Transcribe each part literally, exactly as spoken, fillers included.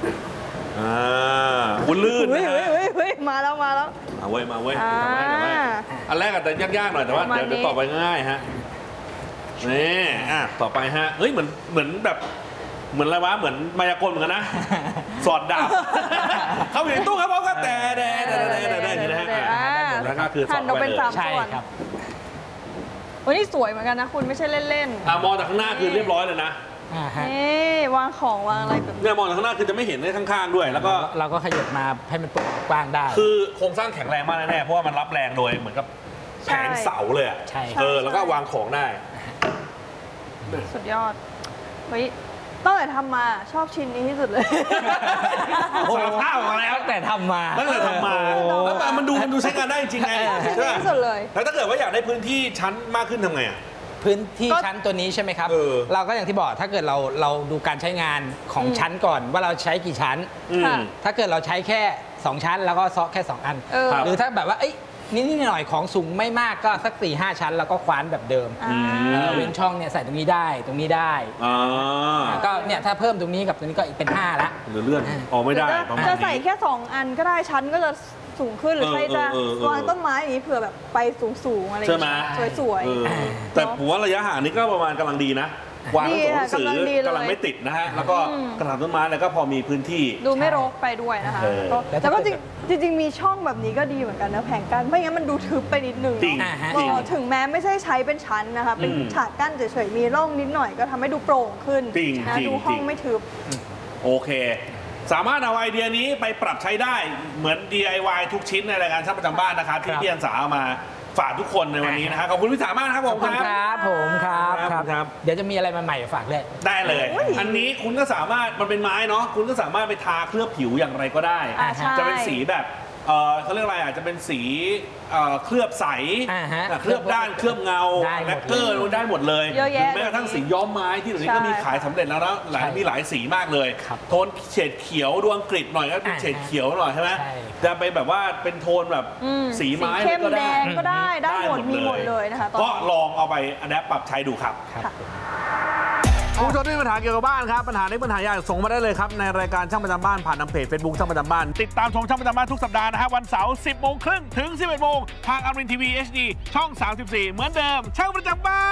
อ่าวุ้นลื่นเฮ้ยนะเฮ้ยเฮ้ยเฮ้ยมาแล้วมาแล้วมาเว้ยมาเว้ยอ่าทำไมทำไมอันแรกอาจจะยากๆหน่อยแต่ว่าประมาณเดี๋ยวนี้เดี๋ยวต่อไปง่ายฮะนี่อ่ะต่อไปฮะเฮ้ยเหมือนเหมือนแบบเหมือนอะไรวะเหมือนมายากลเหมือนกันนะ สอดดาบเข้าไปในตู้ครับพ่อก็แต่แต่แต่แต่แต่แต่นี่นะฮะแล้วก็คือสอหั่ดนออกไปเป็นเลยสามใช่ส่วนครับโอ้ยนี่สวยเหมือนกันนะคุณไม่ใช่เล่นอ่ะมองจากข้างหน้าคือเรียบร้อยเลยนะอ่าๆฮะนี่วางของวางอะไรแบบนี้เนี่ยมองจากข้างหน้าคือจะไม่เห็นได้ข้างๆด้วย แล้วก็เราก็ขยับมาให้มันกว้างได้คือโครงสร้างแข็งแรงมากแน่ๆเพราะว่ามันรับแรงโดยเหมือนกับแผงเสาเลยอ่ะใช่เออแล้วก็วางของได้สุดยอดเฮ้ยตั้งแต่ทำมาชอบชิ้นนี้ที่สุดเลยสารภาพออกมาแล้วแต่ทำมาตั้งแต่ทำมาโอ้โหแล้วแต่มันดูมันดูใช้งานได้จริงไงชิ้นใช่นี้ป่ะที่สุดเลยแล้วถ้าเกิดว่าอยากได้พื้นที่ชั้นมากขึ้นทำไงอ่ะพื้นที่ก็ชั้นตัวนี้ใช่ไหมครับเออเราก็อย่างที่บอกถ้าเกิดเราเราดูการใช้งานของชั้นก่อนว่าเราใช้กี่ชั้นอืมค่ะถ้าเกิดเราใช้แค่สองชั้นแล้วก็ซอกแค่สองอันเออครับหรือถ้าแบบว่าเอ้ยนิดๆหน่อยๆของสูงไม่มากก็สักสี่ห้าชั้นแล้วก็คว้านแบบเดิมอ่าเออเว้นช่องเนี่ยใส่ตรงนี้ได้ตรงนี้ได้อ่าก็เนี่ยถ้าเพิ่มตรงนี้กับตรงนี้ก็เป็นห้าละหรือเลื่อนออกไม่ได้หรือประจะมาณจะใส่นี้แค่สองอันก็ได้ชั้นก็จะสูงขึ้นหรือเออใครจะเออเออเออวางต้นไม้อย่างนี้เผื่อแบบไปสูงๆอะไรอใช่ย่างไหมเงี้ยสวยเออๆแต่เนอะผมว่าระยะห่างนี้ก็ประมาณกำลังดีนะวางดีตัวหนัค่ะงสือกำลังดีเลยกำลังไม่ติดนะฮะแล้วก็อืมกระถางต้นไม้แล้วก็พอมีพื้นที่ดูไม่รกไปด้วยนะคะเออก็แล้วแต่ถ้าก็เกิจริดงจริง ๆ มีช่องแบบนี้ก็ดีเหมือนกันนะแผงกั้นไม่งั้นมันดูทึบไปนิดนึงจริงอ่าฮะเออถึงแม้ไม่ใช่ใช้เป็นชั้นนะคะเป็นอืมฉากกั้นเฉยๆมีร่องนิดหน่อยก็ทำให้ดูโปร่งขึ้นจริงนะจริงดูห้องจริงไม่ทึบโอเค สามารถเอาไอเดียนี้ไปปรับใช้ได้เหมือน ดี ไอ วาย ทุกชิ้นในรายการช่างประจำบ้านนะครับที่ครับพี่อันสาเอามาฝากทุกคนในวันนี้นะครับขอบคุณพี่สามากนะครับผขอบมคุณคครับ รับผมครับครับครับเดี๋ยวจะมีอะไรใหม่ๆฝากเลยได้เลยโอ้ยอันนี้คุณก็สามารถมันเป็นไม้เนาะคุณก็สามารถไปทาเคลือบผิวอย่างไรก็ได้อ่าใช่จะเป็นสีแบบเออเขาเรียกอะไรอ่ะจะเป็นสีเอ่อเคลือบใสอ่าฮะอ่ะเคลือบด้านเคลือบเงาได้หมดแลกเกอร์ได้หมดเลยเยอะแยะหรือแม้กระทั่งสีย้อมไม้ที่เดี๋ยวนี้ก็มีขายสำเร็จแล้วนะหลายใช่มีหลายสีมากเลยครับโทนเฉดเขียวดวงกรีดหน่อยก็เป็นอ่าเฉดเขียวหน่อยใช่ไหมใช่จะไปแบบว่าเป็นโทนแบบอืมสีไม้เข้มก็แดได้งก็ได้ได้หมดมีหมดเลยนะคะตอนก็นี้ลองเอาไปอันนี้ปรับใช้ดูครับครับคุณผู้ชมที่มีปัญหาเกี่ยวกับบ้านครับปัญหาเล็กปัญหาใหญ่ส่งมาได้เลยครับในรายการช่างประจำบ้านผ่านทางเพจ Facebook ช่างประจำบ้านติดตามชมช่างประจำบ้านทุกสัปดาห์นะฮะวันเสาร์ สิบโมงครึ่งถึง สิบเอ็ดโมงทางอมรินทร์ทีวี เอช ดี ช่อง สามสิบสี่ เหมือนเดิมช่างประจำบ้าน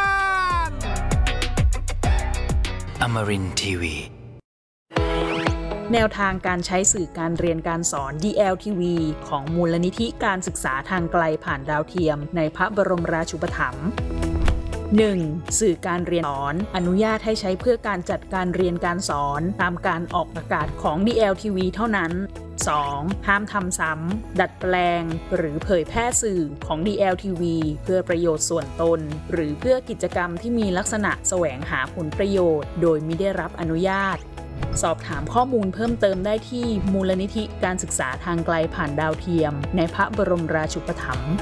Amarin ที วีแนวทางการใช้สื่อการเรียนการสอน ดี แอล ที วี ของมูลนิธิการศึกษาทางไกลผ่านดาวเทียมในพระบรมราชูปถัมภ์ หนึ่ง. สื่อการเรียนสอนอนุญาตให้ใช้เพื่อการจัดการเรียนการสอนตามการออกอากาศของ ดี แอล ที วี เท่านั้น สอง. ห้ามทำซ้ำดัดแปลงหรือเผยแพร่สื่อของ ดี แอล ที วี เพื่อประโยชน์ส่วนตนหรือเพื่อกิจกรรมที่มีลักษณะแสวงหาผลประโยชน์โดยมิได้รับอนุญาตสอบถามข้อมูลเพิ่มเติมได้ที่มูลนิธิการศึกษาทางไกลผ่านดาวเทียมในพระบรมราชูปถัมภ์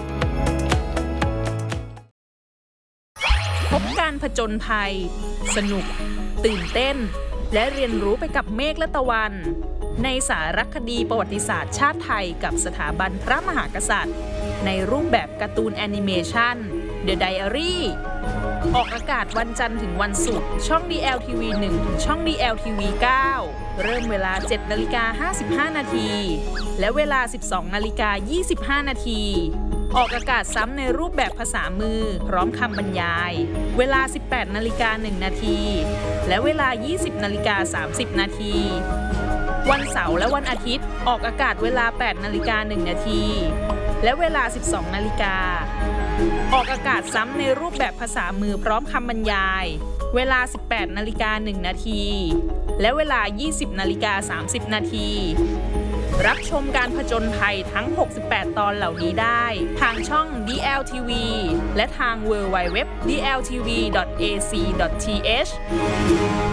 พบการผจญภัย สนุก ตื่นเต้น และเรียนรู้ไปกับเมฆและตะวัน ในสารคดีประวัติศาสตร์ชาติไทยกับสถาบันพระมหากษัตริย์ ในรูปแบบการ์ตูนแอนิเมชัน The Diary ออกอากาศวันจันทร์ถึงวันศุกร์ช่อง ดี แอล ที วี หนึ่ง ถึงช่อง ดี แอล ที วี เก้า เริ่มเวลา เจ็ดนาฬิกาห้าสิบห้า นาที และเวลา สิบสองนาฬิกายี่สิบห้า นาที ออกอากาศซ้ำในรูปแบบภาษามือพร้อมคำบรรยาย เวลา สิบแปดนาฬิกาหนึ่ง นาที และเวลา ยี่สิบนาฬิกาสามสิบ นาที วันเสาร์และวันอาทิตย์ออกอากาศเวลา แปดนาฬิกาหนึ่ง นาที และเวลา สิบสองนาฬิกาออกอากาศซ้ำในรูปแบบภาษามือพร้อมคำบรรยาย เวลา สิบแปดนาฬิกาหนึ่ง นาที และเวลา ยี่สิบนาฬิกาสามสิบ นาที รับชมการผจญภัยทั้ง หกสิบแปด ตอนเหล่านี้ได้ทางช่อง ดี แอล ที วี และทาง ดับเบิลยู ดับเบิลยู ดับเบิลยู ดอท ดี แอล ที วี ดอท เอ ซี ดอท ที เอช